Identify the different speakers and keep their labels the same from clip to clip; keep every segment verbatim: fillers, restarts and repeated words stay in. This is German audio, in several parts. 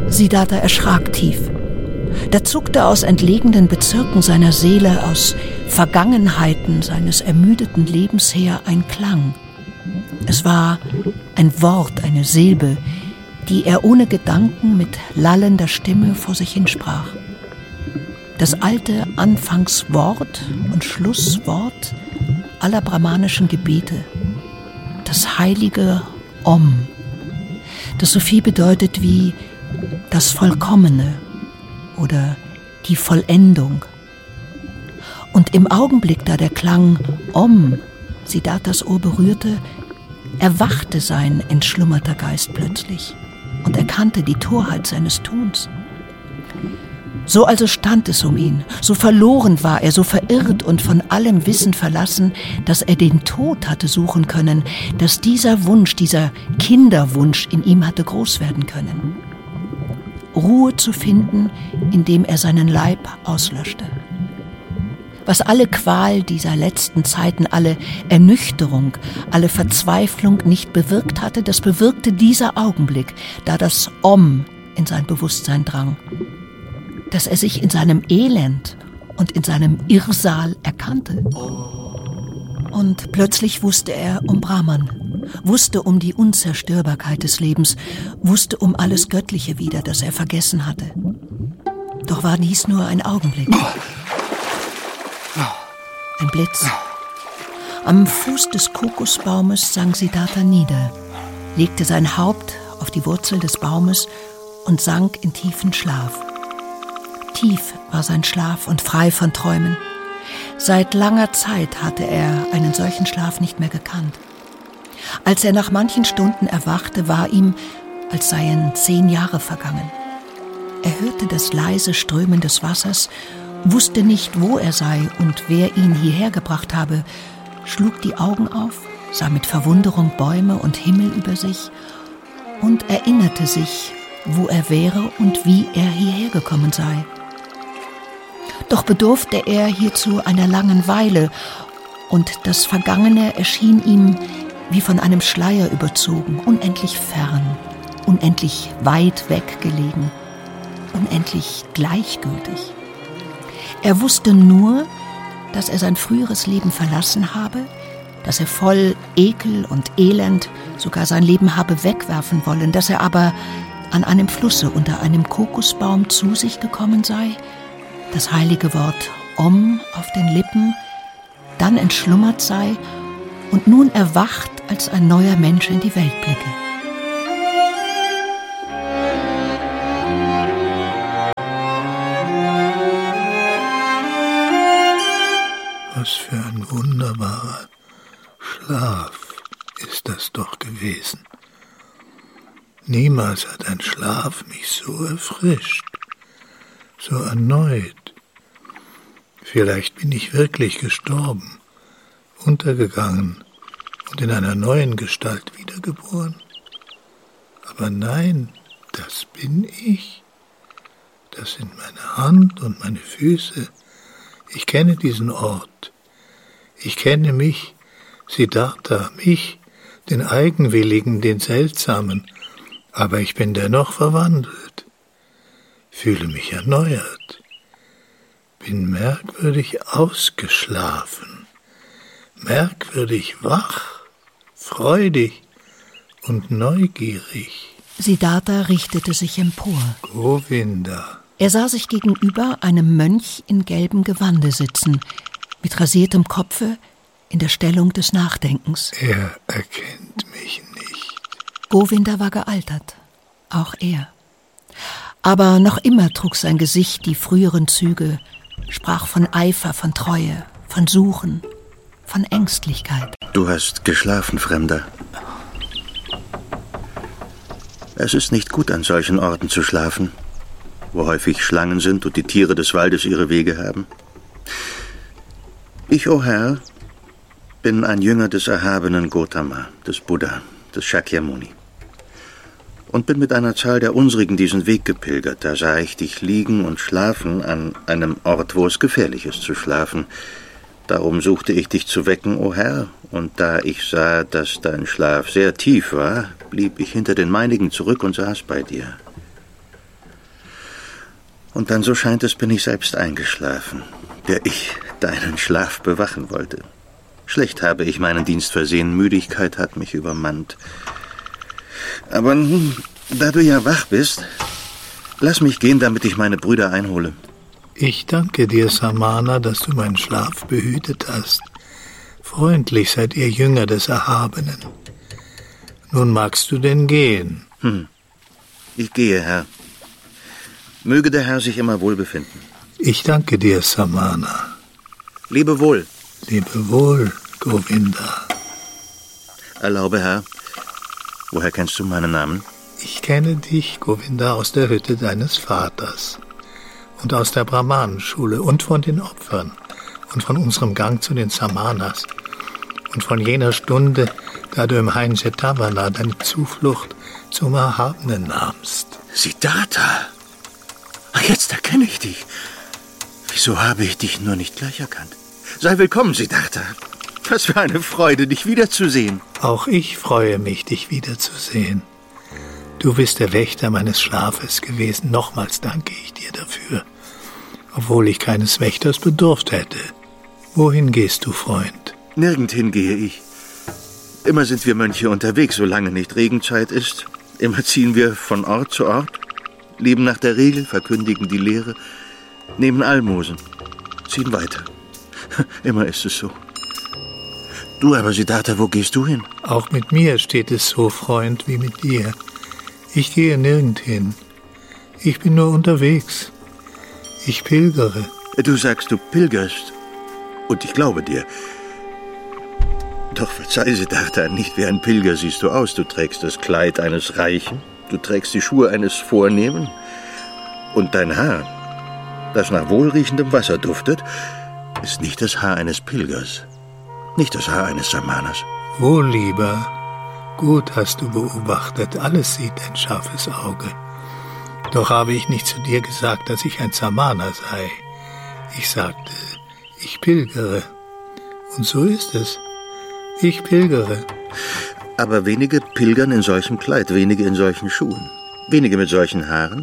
Speaker 1: Siddhartha erschrak tief. Da zuckte aus entlegenen Bezirken seiner Seele, aus Vergangenheiten seines ermüdeten Lebens her ein Klang. Es war ein Wort, eine Silbe, die er ohne Gedanken mit lallender Stimme vor sich hinsprach. Das alte Anfangswort und Schlusswort aller brahmanischen Gebete, das heilige Om, das so viel bedeutet wie das Vollkommene oder die Vollendung. Und im Augenblick, da der Klang Om Siddharthas Ohr berührte, erwachte sein entschlummerter Geist plötzlich und erkannte die Torheit seines Tuns. So also stand es um ihn, so verloren war er, so verirrt und von allem Wissen verlassen, dass er den Tod hatte suchen können, dass dieser Wunsch, dieser Kinderwunsch in ihm hatte groß werden können. Ruhe zu finden, indem er seinen Leib auslöschte. Was alle Qual dieser letzten Zeiten, alle Ernüchterung, alle Verzweiflung nicht bewirkt hatte, das bewirkte dieser Augenblick, da das Om in sein Bewusstsein drang, dass er sich in seinem Elend und in seinem Irrsal erkannte. Und plötzlich wusste er um Brahman, wusste um die Unzerstörbarkeit des Lebens, wusste um alles Göttliche wieder, das er vergessen hatte. Doch war dies nur ein Augenblick. Ein Blitz. Am Fuß des Kokosbaumes sank Siddhartha nieder, legte sein Haupt auf die Wurzel des Baumes und sank in tiefen Schlaf. Tief war sein Schlaf und frei von Träumen. Seit langer Zeit hatte er einen solchen Schlaf nicht mehr gekannt. Als er nach manchen Stunden erwachte, war ihm, als seien zehn Jahre vergangen. Er hörte das leise Strömen des Wassers, wusste nicht, wo er sei und wer ihn hierher gebracht habe, schlug die Augen auf, sah mit Verwunderung Bäume und Himmel über sich und erinnerte sich, wo er wäre und wie er hierher gekommen sei. Doch bedurfte er hierzu einer langen Weile, und das Vergangene erschien ihm wie von einem Schleier überzogen, unendlich fern, unendlich weit weg gelegen, unendlich gleichgültig. Er wusste nur, dass er sein früheres Leben verlassen habe, dass er voll Ekel und Elend sogar sein Leben habe wegwerfen wollen, dass er aber an einem Flusse unter einem Kokosbaum zu sich gekommen sei, das heilige Wort Om auf den Lippen, dann entschlummert sei und nun erwacht als ein neuer Mensch in die Welt blicke.
Speaker 2: Was für ein wunderbarer Schlaf ist das doch gewesen. Niemals hat ein Schlaf mich so erfrischt, so erneut. Vielleicht bin ich wirklich gestorben, untergegangen und in einer neuen Gestalt wiedergeboren. Aber nein, das bin ich. Das sind meine Hand und meine Füße. Ich kenne diesen Ort. Ich kenne mich, Siddhartha, mich, den Eigenwilligen, den Seltsamen. Aber ich bin dennoch verwandelt, fühle mich erneuert, bin merkwürdig ausgeschlafen, merkwürdig wach, freudig und neugierig.
Speaker 1: Siddhartha richtete sich empor.
Speaker 2: Govinda.
Speaker 1: Er sah sich gegenüber einem Mönch in gelbem Gewande sitzen, mit rasiertem Kopfe, in der Stellung des Nachdenkens.
Speaker 2: Er erkennt mich nicht.
Speaker 1: Govinda war gealtert, auch er. Aber noch immer trug sein Gesicht die früheren Züge, sprach von Eifer, von Treue, von Suchen, von Ängstlichkeit.
Speaker 3: Du hast geschlafen, Fremder. Es ist nicht gut, an solchen Orten zu schlafen, wo häufig Schlangen sind und die Tiere des Waldes ihre Wege haben. Ich, o Herr, bin ein Jünger des erhabenen Gotama, des Buddha, des Shakyamuni, und bin mit einer Zahl der unsrigen diesen Weg gepilgert. Da sah ich dich liegen und schlafen an einem Ort, wo es gefährlich ist zu schlafen. Darum suchte ich dich zu wecken, o Herr, und da ich sah, dass dein Schlaf sehr tief war, blieb ich hinter den meinigen zurück und saß bei dir. Und dann, so scheint es, bin ich selbst eingeschlafen, der ich deinen Schlaf bewachen wollte. Schlecht habe ich meinen Dienst versehen, Müdigkeit hat mich übermannt. Aber nun, da du ja wach bist, lass mich gehen, damit ich meine Brüder einhole.
Speaker 2: Ich danke dir, Samana, dass du meinen Schlaf behütet hast. Freundlich seid ihr Jünger des Erhabenen. Nun magst du denn gehen?
Speaker 3: Hm. Ich gehe, Herr. Möge der Herr sich immer wohl befinden.
Speaker 2: Ich danke dir, Samana.
Speaker 3: Lebe wohl.
Speaker 2: Lebe wohl, Govinda.
Speaker 3: Erlaube, Herr. Woher kennst du meinen Namen?
Speaker 2: Ich kenne dich, Govinda, aus der Hütte deines Vaters und aus der Brahmanenschule und von den Opfern und von unserem Gang zu den Samanas und von jener Stunde, da du im Hain Jetavana deine Zuflucht zum Erhabenen nahmst.
Speaker 3: Siddhartha! Ach, jetzt erkenne ich dich. Wieso habe ich dich nur nicht gleich erkannt? Sei willkommen, Siddhartha. Was für eine Freude, dich wiederzusehen.
Speaker 2: Auch ich freue mich, dich wiederzusehen. Du bist der Wächter meines Schlafes gewesen. Nochmals danke ich dir dafür, obwohl ich keines Wächters bedurft hätte. Wohin gehst du, Freund?
Speaker 3: Nirgendhin gehe ich. Immer sind wir Mönche unterwegs, solange nicht Regenzeit ist. Immer ziehen wir von Ort zu Ort, leben nach der Regel, verkündigen die Lehre, nehmen Almosen, ziehen weiter. Immer ist es so. Du aber, Siddhartha, wo gehst du hin?
Speaker 2: Auch mit mir steht es so, Freund, wie mit dir. Ich gehe nirgendhin. Ich bin nur unterwegs. Ich pilgere.
Speaker 3: Du sagst, du pilgerst. Und ich glaube dir. Doch verzeih, Siddhartha, nicht wie ein Pilger siehst du aus. Du trägst das Kleid eines Reichen, du trägst die Schuhe eines Vornehmen. Und dein Haar, das nach wohlriechendem Wasser duftet, ist nicht das Haar eines Pilgers, nicht das Haar eines Samanas.
Speaker 2: Wohl, lieber. Gut hast du beobachtet, alles sieht ein scharfes Auge. Doch habe ich nicht zu dir gesagt, dass ich ein Samana sei. Ich sagte, ich pilgere. Und so ist es. Ich pilgere.
Speaker 3: Aber wenige pilgern in solchem Kleid, wenige in solchen Schuhen, wenige mit solchen Haaren.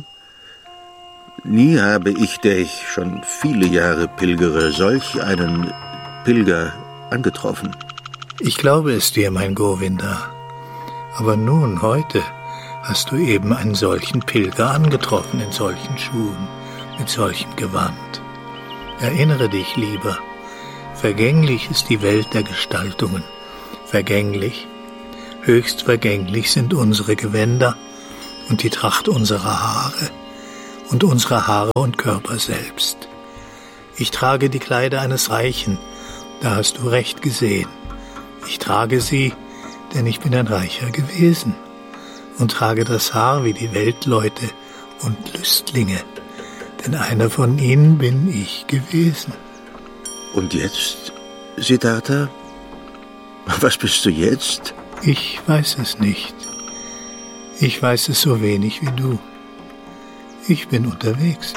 Speaker 3: Nie habe ich, der ich schon viele Jahre pilgere, solch einen Pilger angetroffen.
Speaker 2: Ich glaube es dir, mein Govinda. Aber nun, heute, hast du eben einen solchen Pilger angetroffen in solchen Schuhen, mit solchem Gewand. Erinnere dich, lieber, vergänglich ist die Welt der Gestaltungen. Vergänglich, höchst vergänglich sind unsere Gewänder und die Tracht unserer Haare und unsere Haare und Körper selbst. Ich trage die Kleider eines Reichen, da hast du recht gesehen. Ich trage sie, denn ich bin ein Reicher gewesen und trage das Haar wie die Weltleute und Lüstlinge, denn einer von ihnen bin ich gewesen.
Speaker 3: Und jetzt, Siddhartha? Was bist du jetzt?
Speaker 2: Ich weiß es nicht. Ich weiß es so wenig wie du. Ich bin unterwegs.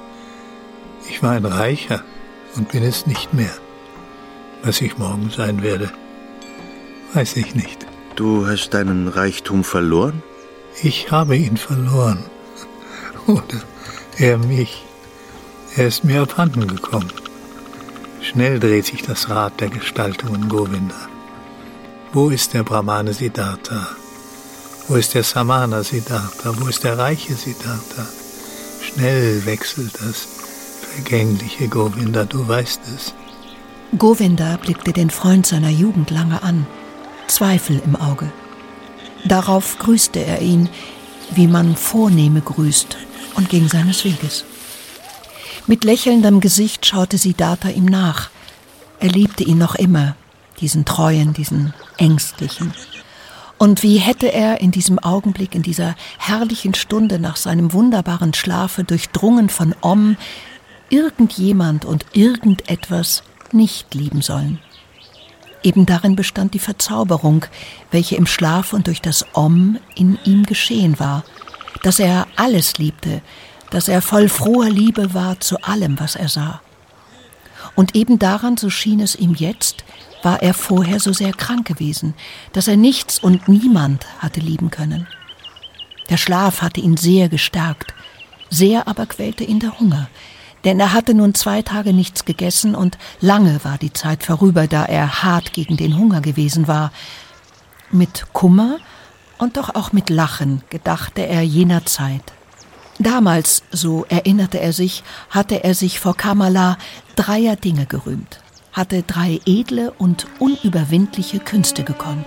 Speaker 2: Ich war ein Reicher und bin es nicht mehr. Was ich morgen sein werde, weiß ich nicht.
Speaker 3: Du hast deinen Reichtum verloren?
Speaker 2: Ich habe ihn verloren. Oder er mich. Er ist mir abhanden gekommen. Schnell dreht sich das Rad der Gestaltungen, Govinda. Wo ist der Brahmane Siddhartha? Wo ist der Samana Siddhartha? Wo ist der reiche Siddhartha? Schnell wechselt das vergängliche, Govinda, du weißt es.
Speaker 1: Govinda blickte den Freund seiner Jugend lange an, Zweifel im Auge. Darauf grüßte er ihn, wie man Vornehme grüßt, und ging seines Weges. Mit lächelndem Gesicht schaute Siddhartha ihm nach. Er liebte ihn noch immer, diesen Treuen, diesen Ängstlichen. Und wie hätte er in diesem Augenblick, in dieser herrlichen Stunde nach seinem wunderbaren Schlafe, durchdrungen von Om, irgendjemand und irgendetwas nicht lieben sollen. Eben darin bestand die Verzauberung, welche im Schlaf und durch das Om in ihm geschehen war, dass er alles liebte, dass er voll froher Liebe war zu allem, was er sah. Und eben daran, so schien es ihm jetzt, war er vorher so sehr krank gewesen, dass er nichts und niemand hatte lieben können. Der Schlaf hatte ihn sehr gestärkt, Sehr aber quälte ihn der Hunger, denn er hatte nun zwei Tage nichts gegessen und lange war die Zeit vorüber, da er hart gegen den Hunger gewesen war. Mit Kummer und doch auch mit Lachen gedachte er jener Zeit. Damals, so erinnerte er sich, hatte er sich vor Kamala dreier Dinge gerühmt, hatte drei edle und unüberwindliche Künste gekonnt.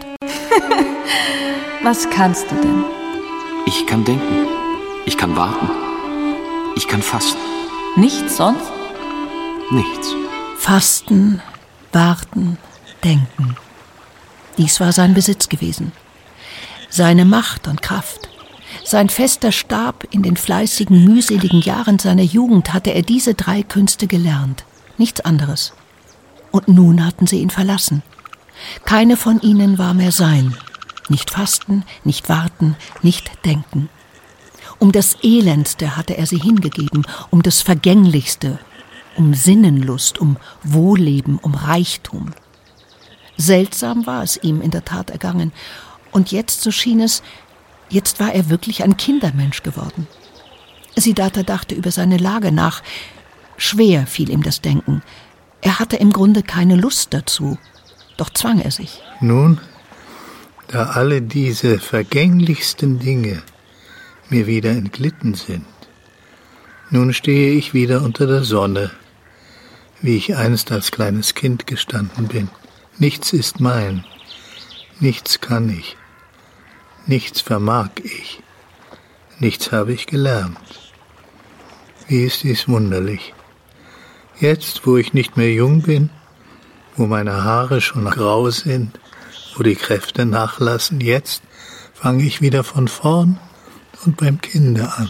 Speaker 4: Was kannst du denn?
Speaker 5: Ich kann denken, ich kann warten, ich kann fasten.
Speaker 4: Nichts sonst?
Speaker 5: Nichts.
Speaker 1: Fasten, warten, denken. Dies war sein Besitz gewesen. Seine Macht und Kraft. Sein fester Stab in den fleißigen, mühseligen Jahren seiner Jugend hatte er diese drei Künste gelernt. Nichts anderes. Und nun hatten sie ihn verlassen. Keine von ihnen war mehr sein. Nicht fasten, nicht warten, nicht denken. Um das Elendste hatte er sie hingegeben, um das Vergänglichste, um Sinnenlust, um Wohlleben, um Reichtum. Seltsam war es ihm in der Tat ergangen. Und jetzt, so schien es, jetzt war er wirklich ein Kindermensch geworden. Siddhartha dachte über seine Lage nach. Schwer fiel ihm das Denken. Er hatte im Grunde keine Lust dazu, doch zwang er sich.
Speaker 2: Nun, da alle diese vergänglichsten Dinge mir wieder entglitten sind, nun stehe ich wieder unter der Sonne, wie ich einst als kleines Kind gestanden bin. Nichts ist mein, nichts kann ich, nichts vermag ich, nichts habe ich gelernt. Wie ist dies wunderlich. Jetzt, wo ich nicht mehr jung bin, wo meine Haare schon grau sind, wo die Kräfte nachlassen, jetzt fange ich wieder von vorn und beim Kinde an.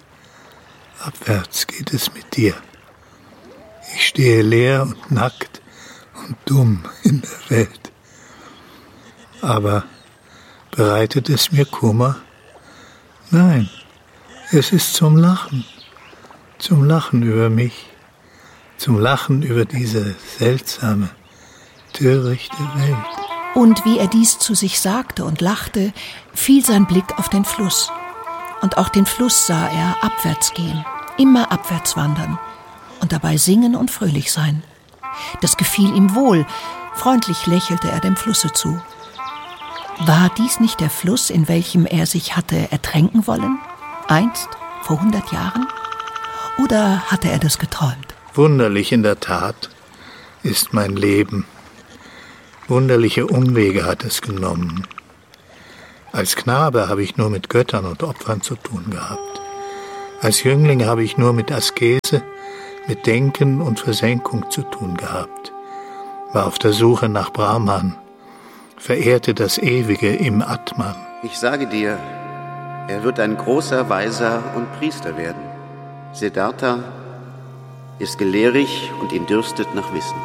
Speaker 2: Abwärts geht es mit dir. Ich stehe leer und nackt und dumm in der Welt. Aber bereitet es mir Kummer? Nein, es ist zum Lachen, zum Lachen über mich, zum Lachen über diese seltsame, törichte Welt.
Speaker 1: Und wie er dies zu sich sagte und lachte, fiel sein Blick auf den Fluss. Und auch den Fluss sah er abwärts gehen, immer abwärts wandern und dabei singen und fröhlich sein. Das gefiel ihm wohl, freundlich lächelte er dem Flusse zu. War dies nicht der Fluss, in welchem er sich hatte ertränken wollen, einst, vor hundert Jahren? Oder hatte er das geträumt?
Speaker 2: Wunderlich in der Tat ist mein Leben. Wunderliche Umwege hat es genommen. Als Knabe habe ich nur mit Göttern und Opfern zu tun gehabt. Als Jüngling habe ich nur mit Askese, mit Denken und Versenkung zu tun gehabt. War auf der Suche nach Brahman, verehrte das Ewige im Atman.
Speaker 6: Ich sage dir, er wird ein großer Weiser und Priester werden. Siddhartha ist gelehrig und ihn dürstet nach Wissen.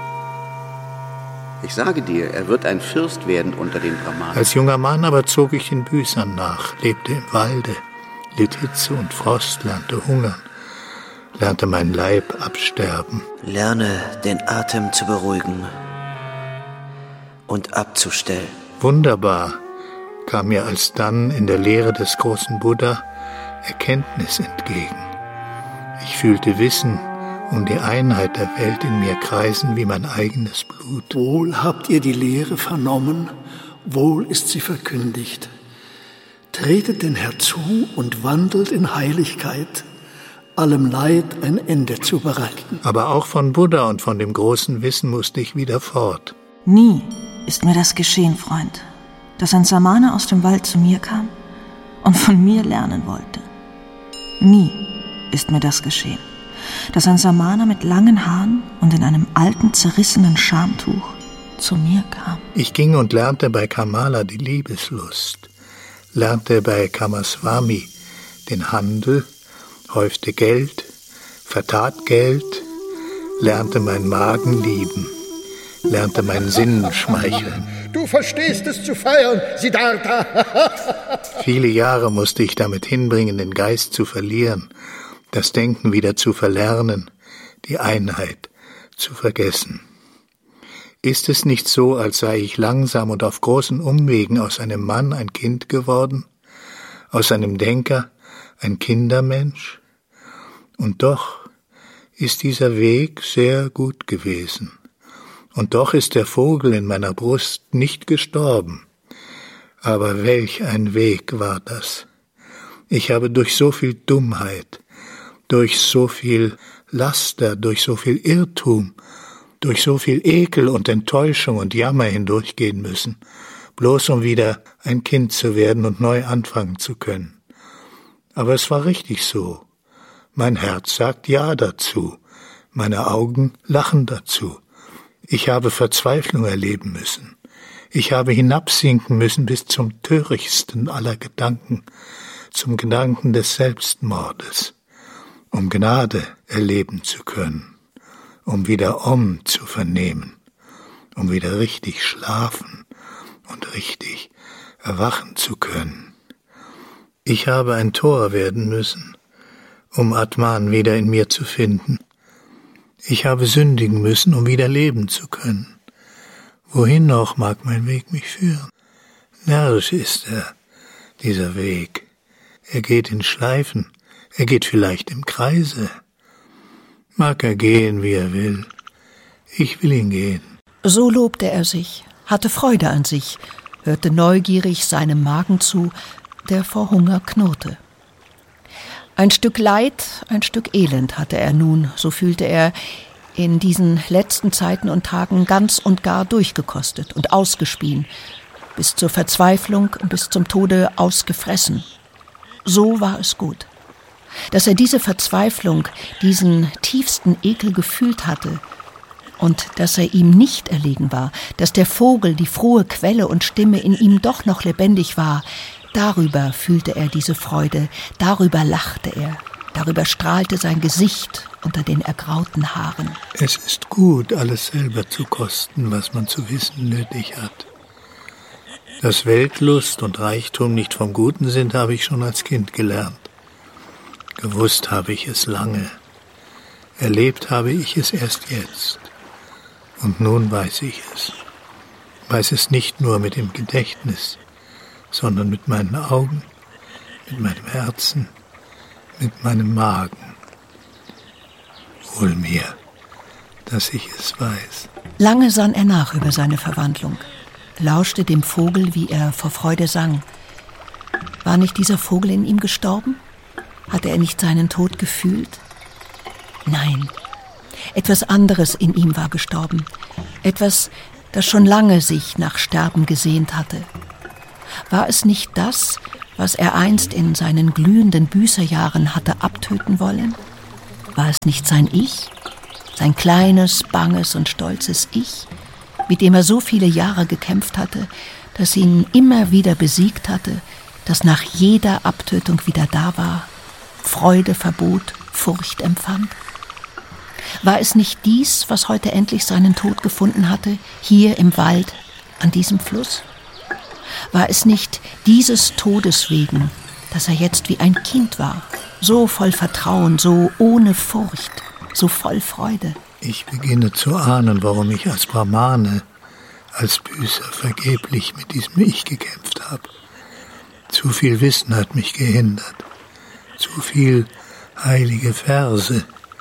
Speaker 6: Ich sage dir, er wird ein Fürst werden unter den Brahmanen.
Speaker 2: Als junger Mann aber zog ich den Büßern nach, lebte im Walde, litt Hitze und Frost, lernte hungern, lernte mein Leib absterben.
Speaker 7: Lerne, den Atem zu beruhigen und abzustellen.
Speaker 2: Wunderbar kam mir alsdann in der Lehre des großen Buddha Erkenntnis entgegen. Ich fühlte Wissen um die Einheit der Welt in mir kreisen wie mein eigenes Blut.
Speaker 8: Wohl habt ihr die Lehre vernommen, wohl ist sie verkündigt. Tretet den Herr zu und wandelt in Heiligkeit, allem Leid ein Ende zu bereiten.
Speaker 2: Aber auch von Buddha und von dem großen Wissen musste ich wieder fort.
Speaker 9: Nie ist mir das geschehen, Freund, dass ein Samana aus dem Wald zu mir kam und von mir lernen wollte. Nie ist mir das geschehen, dass ein Samana mit langen Haaren und in einem alten, zerrissenen Schamtuch zu mir kam.
Speaker 2: Ich ging und lernte bei Kamala die Liebeslust, lernte bei Kamaswami den Handel, häufte Geld, vertat Geld, lernte mein Magen lieben, lernte meinen Sinnen schmeicheln.
Speaker 10: Du verstehst es zu feiern, Siddhartha.
Speaker 2: Viele Jahre musste ich damit hinbringen, den Geist zu verlieren, das Denken wieder zu verlernen, die Einheit zu vergessen. Ist es nicht so, als sei ich langsam und auf großen Umwegen aus einem Mann ein Kind geworden, aus einem Denker ein Kindermensch? Und doch ist dieser Weg sehr gut gewesen. Und doch ist der Vogel in meiner Brust nicht gestorben. Aber welch ein Weg war das! Ich habe durch so viel Dummheit, durch so viel Laster, durch so viel Irrtum, durch so viel Ekel und Enttäuschung und Jammer hindurchgehen müssen, bloß um wieder ein Kind zu werden und neu anfangen zu können. Aber es war richtig so. Mein Herz sagt Ja dazu, meine Augen lachen dazu. Ich habe Verzweiflung erleben müssen. Ich habe hinabsinken müssen bis zum törichtsten aller Gedanken, zum Gedanken des Selbstmordes, um Gnade erleben zu können, um wieder Om zu vernehmen, um wieder richtig schlafen und richtig erwachen zu können. Ich habe ein Tor werden müssen, um Atman wieder in mir zu finden. Ich habe sündigen müssen, um wieder leben zu können. Wohin noch mag mein Weg mich führen? Närrisch ist er, dieser Weg. Er geht in Schleifen, er geht vielleicht im Kreise. Mag er gehen, wie er will. Ich will ihn gehen.
Speaker 1: So lobte er sich, hatte Freude an sich, hörte neugierig seinem Magen zu, der vor Hunger knurrte. Ein Stück Leid, ein Stück Elend hatte er nun, so fühlte er, in diesen letzten Zeiten und Tagen ganz und gar durchgekostet und ausgespien, bis zur Verzweiflung und bis zum Tode ausgefressen. So war es gut. Dass er diese Verzweiflung, diesen tiefsten Ekel gefühlt hatte und dass er ihm nicht erlegen war, dass der Vogel, die frohe Quelle und Stimme in ihm doch noch lebendig war, darüber fühlte er diese Freude, darüber lachte er, darüber strahlte sein Gesicht unter den ergrauten Haaren.
Speaker 2: Es ist gut, alles selber zu kosten, was man zu wissen nötig hat. Dass Weltlust und Reichtum nicht vom Guten sind, habe ich schon als Kind gelernt. Gewusst habe ich es lange. Erlebt habe ich es erst jetzt. Und nun weiß ich es. Weiß es nicht nur mit dem Gedächtnis, sondern mit meinen Augen, mit meinem Herzen, mit meinem Magen. Wohl mir, dass ich es weiß.
Speaker 1: Lange sann er nach über seine Verwandlung, lauschte dem Vogel, wie er vor Freude sang. War nicht dieser Vogel in ihm gestorben? Hatte er nicht seinen Tod gefühlt? Nein, etwas anderes in ihm war gestorben. Etwas, das schon lange sich nach Sterben gesehnt hatte. War es nicht das, was er einst in seinen glühenden Büßerjahren hatte abtöten wollen? War es nicht sein Ich, sein kleines, banges und stolzes Ich, mit dem er so viele Jahre gekämpft hatte, das ihn immer wieder besiegt hatte, das nach jeder Abtötung wieder da war, Freude verbot, Furcht empfand? War es nicht dies, was heute endlich seinen Tod gefunden hatte, hier im Wald, an diesem Fluss? War es nicht dieses Todes wegen, dass er jetzt wie ein Kind war, so voll Vertrauen, so ohne Furcht, so voll Freude?
Speaker 2: Ich beginne zu ahnen, warum ich als Brahmane, als Büßer vergeblich mit diesem Ich gekämpft habe. Zu viel Wissen hat mich gehindert, zu viel heilige Verse,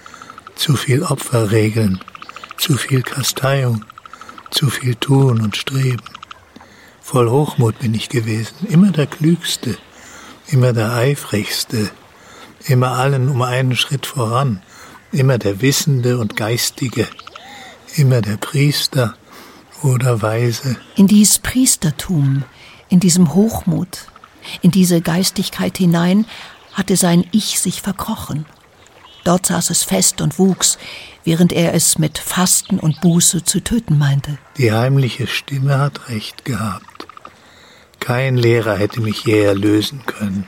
Speaker 2: zu viel Opferregeln, zu viel Kasteiung, zu viel Tun und Streben. Voll Hochmut bin ich gewesen, immer der Klügste, immer der Eifrigste, immer allen um einen Schritt voran, immer der Wissende und Geistige, immer der Priester oder Weise.
Speaker 1: In dies Priestertum, in diesem Hochmut, in diese Geistigkeit hinein hatte sein Ich sich verkrochen. Dort saß es fest und wuchs, während er es mit Fasten und Buße zu töten meinte.
Speaker 2: Die heimliche Stimme hat recht gehabt. Kein Lehrer hätte mich je erlösen können.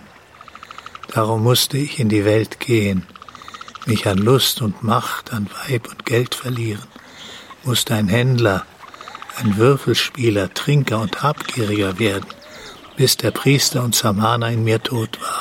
Speaker 2: Darum musste ich in die Welt gehen, mich an Lust und Macht, an Weib und Geld verlieren, musste ein Händler, ein Würfelspieler, Trinker und Habgieriger werden, bis der Priester und Samana in mir tot war.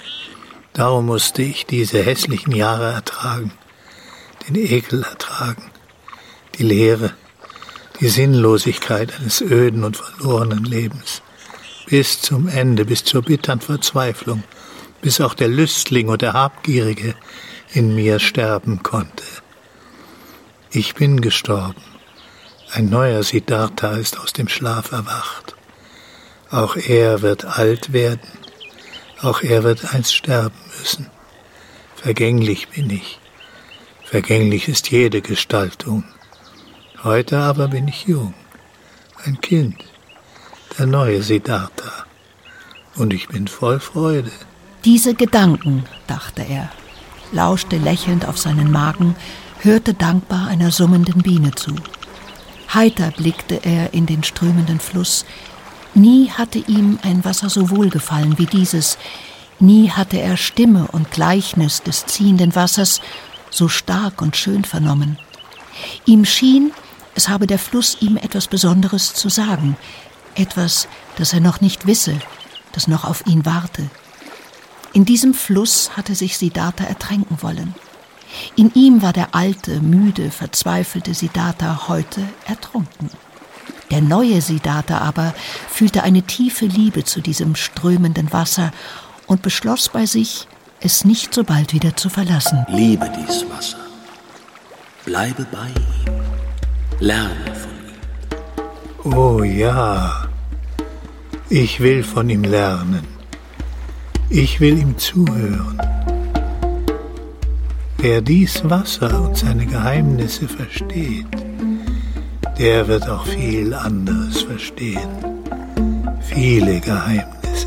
Speaker 2: Darum musste ich diese hässlichen Jahre ertragen, den Ekel ertragen, die Leere, die Sinnlosigkeit eines öden und verlorenen Lebens, bis zum Ende, bis zur bittern Verzweiflung, bis auch der Lüstling und der Habgierige in mir sterben konnte. Ich bin gestorben. Ein neuer Siddhartha ist aus dem Schlaf erwacht. Auch er wird alt werden. Auch er wird einst sterben müssen. Vergänglich bin ich. Vergänglich ist jede Gestaltung. Heute aber bin ich jung. Ein Kind. Der neue Siddhartha. Und ich bin voll Freude.
Speaker 1: Diese Gedanken, dachte er, lauschte lächelnd auf seinen Magen, hörte dankbar einer summenden Biene zu. Heiter blickte er in den strömenden Fluss. Nie hatte ihm ein Wasser so wohlgefallen wie dieses. Nie hatte er Stimme und Gleichnis des ziehenden Wassers so stark und schön vernommen. Ihm schien, es habe der Fluss ihm etwas Besonderes zu sagen, etwas, das er noch nicht wisse, das noch auf ihn warte. In diesem Fluss hatte sich Siddhartha ertränken wollen. In ihm war der alte, müde, verzweifelte Siddhartha heute ertrunken. Der neue Siddhartha aber fühlte eine tiefe Liebe zu diesem strömenden Wasser und beschloss bei sich, es nicht so bald wieder zu verlassen.
Speaker 11: Liebe dies Wasser. Bleibe bei ihm. Lerne von ihm.
Speaker 2: Oh ja, ich will von ihm lernen. Ich will ihm zuhören. Wer dies Wasser und seine Geheimnisse versteht, der wird auch viel anderes verstehen. Viele Geheimnisse.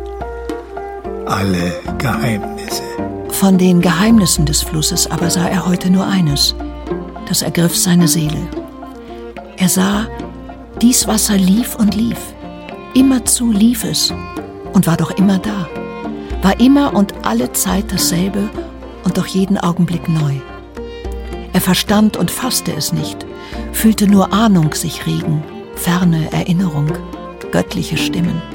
Speaker 2: Alle Geheimnisse.
Speaker 1: Von den Geheimnissen des Flusses aber sah er heute nur eines. Das ergriff seine Seele. Er sah, dies Wasser lief und lief. Immerzu lief es und war doch immer da. War immer und alle Zeit dasselbe und doch jeden Augenblick neu. Er verstand und fasste es nicht, fühlte nur Ahnung sich regen, ferne Erinnerung, göttliche Stimmen.